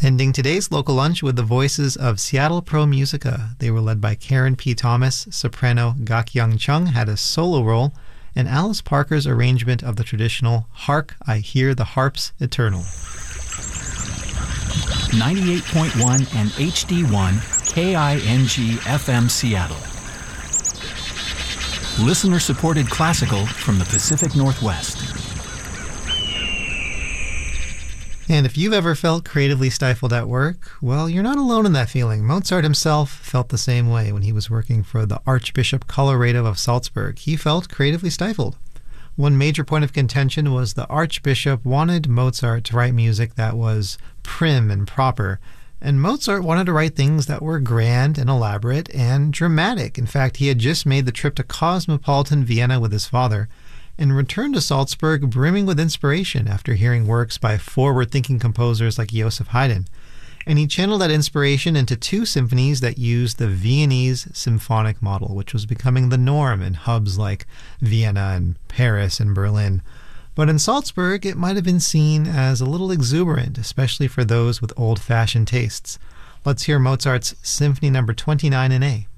Ending today's local lunch with the voices of Seattle Pro Musica. They were led by Karen P. Thomas, soprano Gak-Young Chung had a solo role, and Alice Parker's arrangement of the traditional Hark, I Hear the Harps Eternal. 98.1 and HD1 KING FM Seattle. Listener-supported classical from the Pacific Northwest. And if you've ever felt creatively stifled at work, well, you're not alone in that feeling. Mozart himself felt the same way when he was working for the Archbishop Colloredo of Salzburg. He felt creatively stifled. One major point of contention was the Archbishop wanted Mozart to write music that was prim and proper, and Mozart wanted to write things that were grand and elaborate and dramatic. In fact, he had just made the trip to cosmopolitan Vienna with his father, and returned to Salzburg brimming with inspiration after hearing works by forward-thinking composers like Joseph Haydn. And he channeled that inspiration into two symphonies that used the Viennese symphonic model, which was becoming the norm in hubs like Vienna and Paris and Berlin. But in Salzburg, it might have been seen as a little exuberant, especially for those with old-fashioned tastes. Let's hear Mozart's Symphony No. 29 in A.